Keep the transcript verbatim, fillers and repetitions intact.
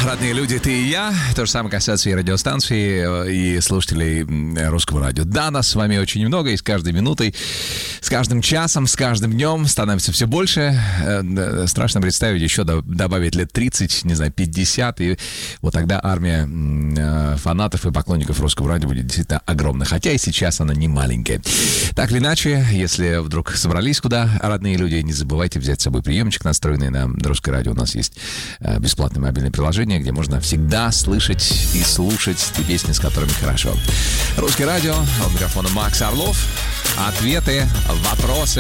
родные люди, ты и я. То же самое касается и радиостанции, и слушателей Русского радио. Да, нас с вами очень много, и с каждой минутой, с каждым часом, с каждым днем становится все больше. Страшно представить, еще добавить лет тридцать, не знаю, пятьдесят, и вот тогда армия фанатов и поклонников Русского радио будет действительно огромна. Хотя и сейчас она не маленькая. Так или иначе, если вдруг собрались куда, родные люди, не забывайте взять с собой приемчик, настроенный на Русское радио. У нас есть бесплатное мобильное приложение, где можно всегда слышать и слушать те песни, с которыми хорошо. Русское радио, у микрофона Макс Орлов. Ответы, вопросы